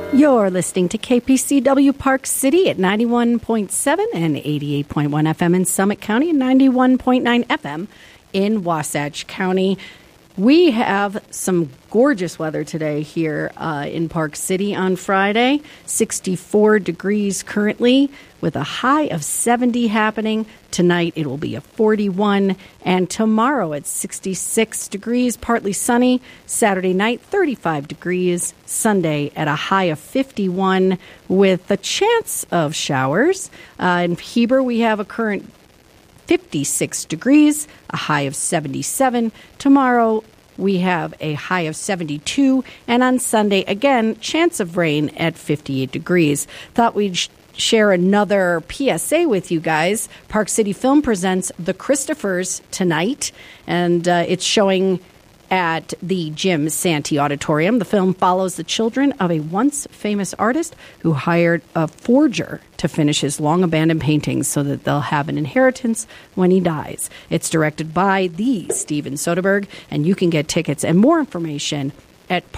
You're listening to KPCW Park City at 91.7 and 88.1 FM in Summit County and 91.9 FM in Wasatch County. We have some gorgeous weather today here in Park City on Friday. 64 degrees currently with a high of 70 happening. Tonight it will be a 41, and tomorrow it's 66 degrees, partly sunny. Saturday night, 35 degrees. Sunday at a high of 51 with a chance of showers. In Heber, we have a current 56 degrees, a high of 77. Tomorrow, we have a high of 72. And on Sunday, again, chance of rain at 58 degrees. Thought we'd share another PSA with you guys. Park City Film presents The Christophers tonight, and it's showing at the Jim Santee Auditorium. The film follows the children of a once famous artist who hired a forger to finish his long-abandoned paintings so that they'll have an inheritance when he dies. It's directed by the Steven Soderbergh, and you can get tickets and more information at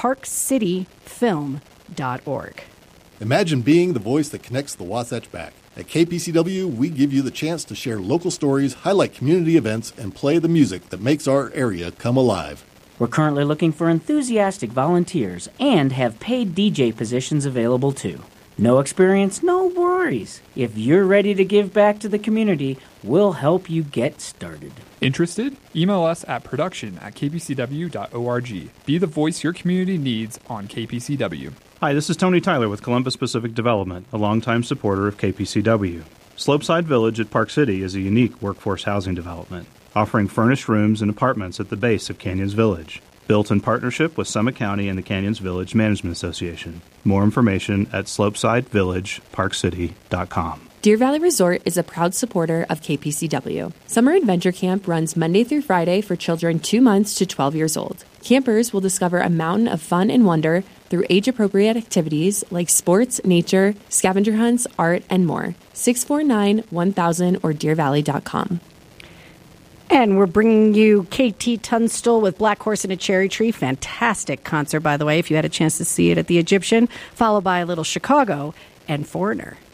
parkcityfilm.org. Imagine being the voice that connects the Wasatch back. At KPCW, we give you the chance to share local stories, highlight community events, and play the music that makes our area come alive. We're currently looking for enthusiastic volunteers and have paid DJ positions available too. No experience, no worries. If you're ready to give back to the community, we'll help you get started. Interested? Email us at production@kpcw.org. Be the voice your community needs on KPCW. Hi, this is Tony Tyler with Columbus Pacific Development, a longtime supporter of KPCW. Slopeside Village at Park City is a unique workforce housing development, offering furnished rooms and apartments at the base of Canyons Village. Built in partnership with Summit County and the Canyons Village Management Association. More information at slopesidevillageparkcity.com. Deer Valley Resort is a proud supporter of KPCW. Summer Adventure Camp runs Monday through Friday for children 2 months to 12 years old. Campers will discover a mountain of fun and wonder through age-appropriate activities like sports, nature, scavenger hunts, art, and more. 649-1000 or deervalley.com. And we're bringing you KT Tunstall with Black Horse and a Cherry Tree. Fantastic concert, by the way, if you had a chance to see it at the Egyptian, followed by a little Chicago and Foreigner.